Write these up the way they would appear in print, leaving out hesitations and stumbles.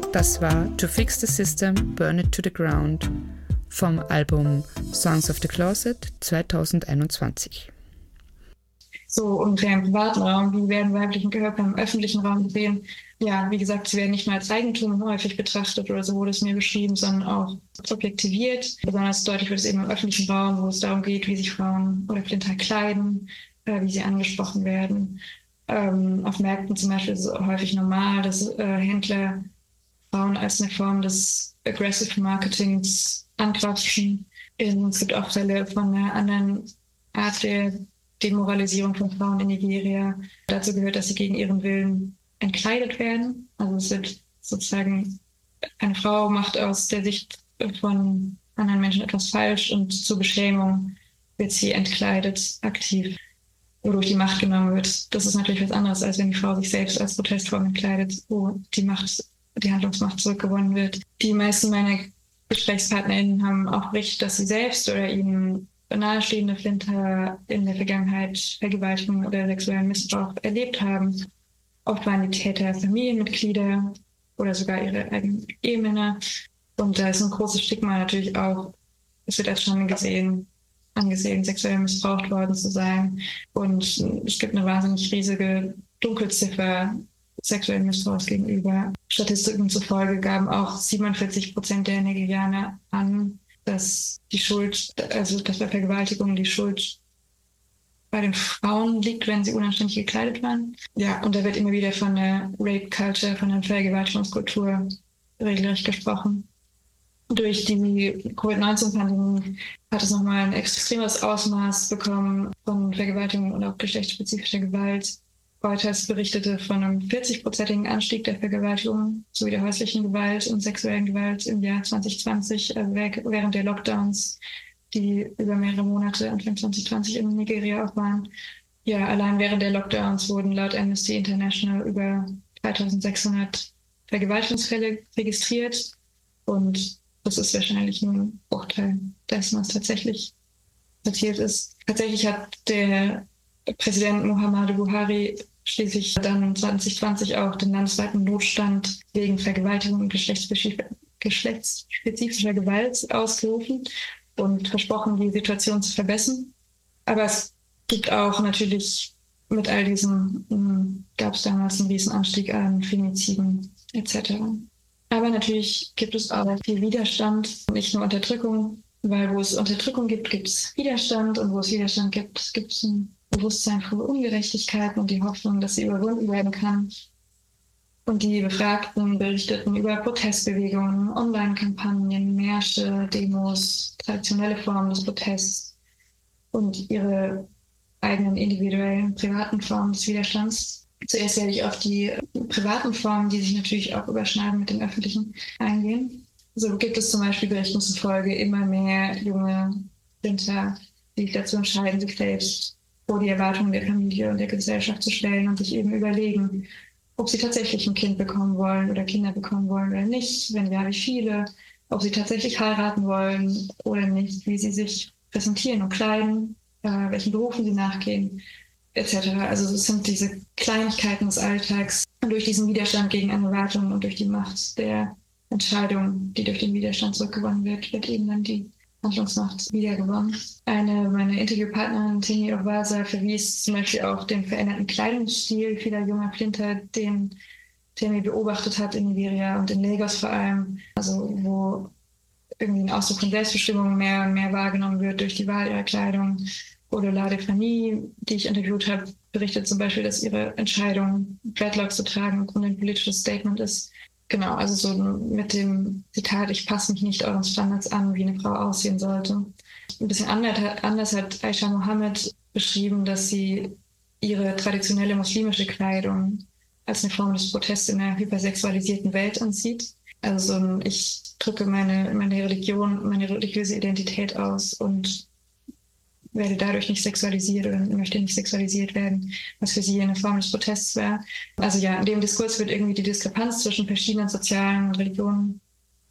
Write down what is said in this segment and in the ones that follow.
Das war To Fix the System, Burn It to the Ground vom Album Songs of the Closet 2021. So ungefähr im privaten Raum, wie werden weiblichen Körper im öffentlichen Raum gesehen? Ja, wie gesagt, sie werden nicht nur als Eigentum häufig betrachtet oder so wurde es mir beschrieben, sondern auch objektiviert. Besonders deutlich wird es eben im öffentlichen Raum, wo es darum geht, wie sich Frauen oder Flinter kleiden, wie sie angesprochen werden. Auf Märkten zum Beispiel ist es häufig normal, dass Händler Frauen als eine Form des Aggressive Marketings anquatschen. Es gibt auch Fälle von einer anderen Art der Demoralisierung von Frauen in Nigeria. Dazu gehört, dass sie gegen ihren Willen entkleidet werden. Also es wird sozusagen, eine Frau macht aus der Sicht von anderen Menschen etwas falsch und zur Beschämung wird sie entkleidet, aktiv, wodurch die Macht genommen wird. Das ist natürlich was anderes, als wenn die Frau sich selbst als Protestform entkleidet, wo die Handlungsmacht zurückgewonnen wird. Die meisten meiner GesprächspartnerInnen haben auch berichtet, dass sie selbst oder ihnen nahestehende Flinter in der Vergangenheit Vergewaltigung oder sexuellen Missbrauch erlebt haben. Oft waren die Täter Familienmitglieder oder sogar ihre eigenen Ehemänner. Und da ist ein großes Stigma natürlich auch, es wird als Schande angesehen, sexuell missbraucht worden zu sein. Und es gibt eine wahnsinnig riesige Dunkelziffer sexuellen Missbrauchs gegenüber. Statistiken zufolge gaben auch 47% der Nigerianer an, dass die Schuld, also dass bei Vergewaltigung die Schuld bei den Frauen liegt, wenn sie unanständig gekleidet waren. Ja, und da wird immer wieder von der Rape Culture, von der Vergewaltigungskultur regelrecht gesprochen. Durch die Covid-19-Pandemie hat es nochmal ein extremes Ausmaß bekommen von Vergewaltigung und auch geschlechtsspezifischer Gewalt. Reuters berichtete von einem 40-prozentigen Anstieg der Vergewaltigung sowie der häuslichen Gewalt und sexuellen Gewalt im Jahr 2020, während der Lockdowns, die über mehrere Monate Anfang 2020 in Nigeria auch waren. Ja, allein während der Lockdowns wurden laut Amnesty International über 3600 Vergewaltigungsfälle registriert. Und das ist wahrscheinlich ein Bruchteil dessen, was tatsächlich passiert ist. Tatsächlich hat der Präsident Muhammadu Buhari schließlich dann 2020 auch den landesweiten Notstand wegen Vergewaltigung und geschlechtsspezifischer Gewalt ausgerufen und versprochen, die Situation zu verbessern. Aber es gibt auch natürlich mit all diesen, gab es damals einen riesen Anstieg an Femiziden etc. Aber natürlich gibt es auch viel Widerstand, nicht nur Unterdrückung, weil wo es Unterdrückung gibt, gibt es Widerstand und wo es Widerstand gibt, gibt es ein Bewusstsein für Ungerechtigkeiten und die Hoffnung, dass sie überwunden werden kann. Und die Befragten berichteten über Protestbewegungen, Online-Kampagnen, Märsche, Demos, traditionelle Formen des Protests und ihre eigenen individuellen, privaten Formen des Widerstands. Zuerst werde ich auf die privaten Formen, die sich natürlich auch überschneiden mit den öffentlichen, eingehen. So gibt es zum Beispiel Berichten zufolge immer mehr junge Flinter, die sich dazu entscheiden, sich selbst vor die Erwartungen der Familie und der Gesellschaft zu stellen und sich eben überlegen, ob sie tatsächlich ein Kind bekommen wollen oder Kinder bekommen wollen oder nicht, wenn ja, wie viele, ob sie tatsächlich heiraten wollen oder nicht, wie sie sich präsentieren und kleiden, welchen Berufen sie nachgehen, etc. Also es sind diese Kleinigkeiten des Alltags und durch diesen Widerstand gegen eine Erwartung und durch die Macht der Entscheidung, die durch den Widerstand zurückgewonnen wird, wird eben dann die Handlungsmacht wiedergewonnen. Eine meiner Interviewpartnerinnen, Tini Owasa, verwies zum Beispiel auch den veränderten Kleidungsstil vieler junger Flinter, den Temi beobachtet hat in Nigeria und in Lagos vor allem, also wo irgendwie ein Ausdruck von Selbstbestimmung mehr und mehr wahrgenommen wird durch die Wahl ihrer Kleidung. Oder Lade Fani, die ich interviewt habe, berichtet zum Beispiel, dass ihre Entscheidung, Dreadlocks zu tragen, im Grunde ein politisches Statement ist. Genau, also so mit dem Zitat, ich passe mich nicht euren Standards an, wie eine Frau aussehen sollte. Ein bisschen anders hat Aisha Mohammed beschrieben, dass sie ihre traditionelle muslimische Kleidung als eine Form des Protests in einer hypersexualisierten Welt ansieht. Also ich drücke meine Religion, meine religiöse Identität aus und werde dadurch nicht sexualisiert oder möchte nicht sexualisiert werden, was für sie eine Form des Protests wäre. Also ja, in dem Diskurs wird irgendwie die Diskrepanz zwischen verschiedenen sozialen Religionen,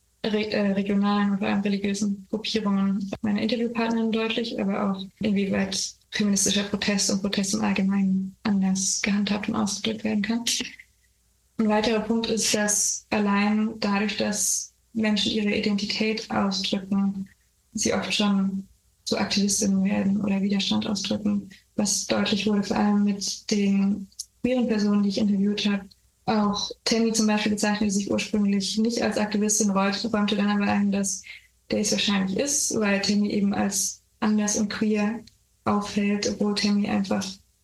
regionalen und vor allem religiösen Gruppierungen meiner Interviewpartnerin deutlich, aber auch inwieweit feministischer Protest und Protest im Allgemeinen anders gehandhabt und ausgedrückt werden kann. Ein weiterer Punkt ist, dass allein dadurch, dass Menschen ihre Identität ausdrücken, sie oft schon zu Aktivistinnen werden oder Widerstand ausdrücken, was deutlich wurde, vor allem mit den queeren Personen, die ich interviewt habe. Auch Tammy zum Beispiel bezeichnete sich ursprünglich nicht als Aktivistin, räumte dann aber ein, dass Daisy wahrscheinlich ist, weil Tammy eben als anders und queer auffällt, obwohl Tammy einfach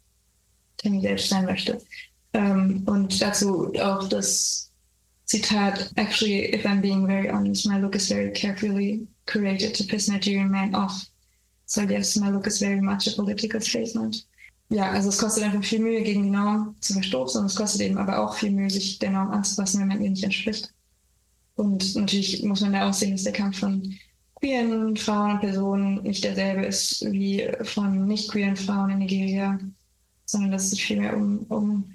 Tammy selbst sein möchte. Und dazu auch das Zitat, actually, if I'm being very honest, my look is very carefully curated to piss Nigerian men off. So I guess my look is very much a political statement. Ja, also es kostet einfach viel Mühe, gegen die Norm zu verstoßen, und es kostet eben aber auch viel Mühe, sich der Norm anzupassen, wenn man ihr nicht entspricht. Und natürlich muss man da auch sehen, dass der Kampf von queeren Frauen und Personen nicht derselbe ist wie von nicht queeren Frauen in Nigeria, sondern dass es sich vielmehr um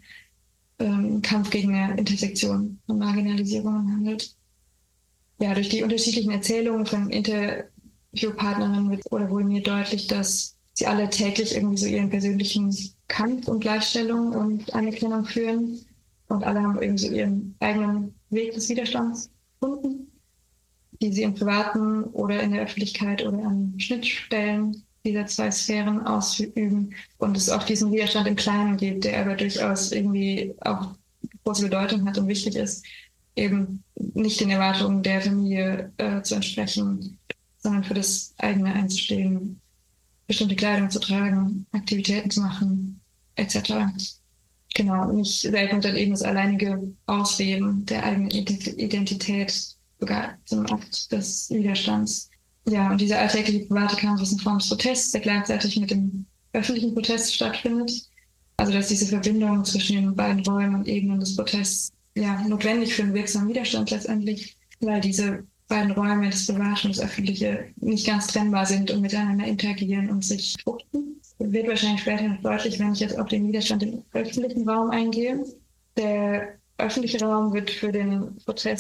Kampf gegen eine Intersektion und Marginalisierung handelt. Ja, durch die unterschiedlichen Erzählungen von Interviewpartnerinnen wurde mir deutlich, dass sie alle täglich irgendwie so ihren persönlichen Kampf um Gleichstellung und Anerkennung führen, und alle haben irgendwie so ihren eigenen Weg des Widerstands gefunden, die sie im Privaten oder in der Öffentlichkeit oder an Schnittstellen dieser zwei Sphären ausüben, und es auch diesen Widerstand im Kleinen gibt, der aber durchaus irgendwie auch große Bedeutung hat und wichtig ist, eben nicht den Erwartungen der Familie zu entsprechen, sondern für das eigene einzustehen, bestimmte Kleidung zu tragen, Aktivitäten zu machen, etc. Genau, nicht selten dann eben das alleinige Ausleben der eigenen Identität sogar zum Akt des Widerstands. Ja, und dieser alltägliche private Kampf ist eine Form des Protests, der gleichzeitig mit dem öffentlichen Protest stattfindet. Also dass diese Verbindung zwischen den beiden Räumen und Ebenen des Protests ja notwendig für einen wirksamen Widerstand letztendlich, weil diese beiden Räume, das Private und das Öffentliche, nicht ganz trennbar sind und miteinander interagieren und sich fruchten. Das wird wahrscheinlich später noch deutlich, wenn ich jetzt auf den Widerstand im öffentlichen Raum eingehe. Der öffentliche Raum wird für den Protest